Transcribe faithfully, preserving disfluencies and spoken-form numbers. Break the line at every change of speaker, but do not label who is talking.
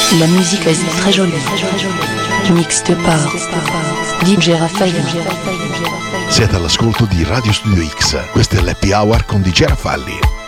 La musique est très jolie. Mixed par D J Raffaele.
Siete all'ascolto di Radio Studio X. Questo è l'Happy Hour con D J Raffaele.